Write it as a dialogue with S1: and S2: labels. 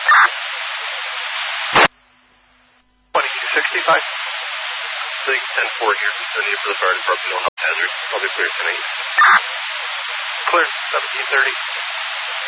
S1: 2265.
S2: Big 10-4 here, vicinity for the fire department, no health hazard. I'll be clear tonight.
S1: Clear, 1730.